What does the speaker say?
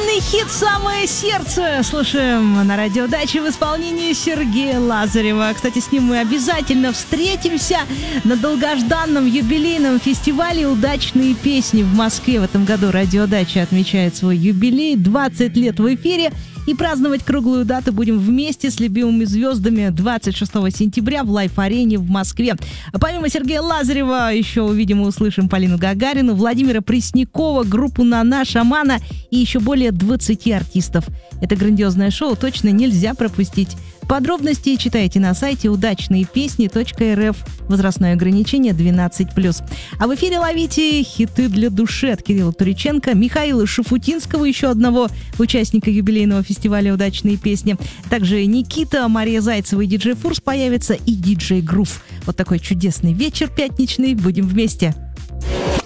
Современный хит «Самое сердце» слушаем на радиодаче в исполнении Сергея Лазарева. Кстати, с ним мы обязательно встретимся на долгожданном юбилейном фестивале «Удачные песни» в Москве. В этом году радиодача отмечает свой юбилей, 20 лет в эфире. И праздновать круглую дату будем вместе с любимыми звездами 26 сентября в Лайф-арене в Москве. Помимо Сергея Лазарева еще увидим и услышим Полину Гагарину, Владимира Преснякова, группу «Нана», «Шамана» и еще более 20 артистов. Это грандиозное шоу точно нельзя пропустить. Подробности читайте на сайте удачныепесни.рф. Возрастное ограничение 12+. А в эфире ловите хиты для души от Кирилла Туриченко, Михаила Шуфутинского, еще одного участника юбилейного фестиваля «Удачные песни». Также Никита, Мария Зайцева и диджей Фурс появятся, и диджей Грув. Вот такой чудесный вечер пятничный. Будем вместе.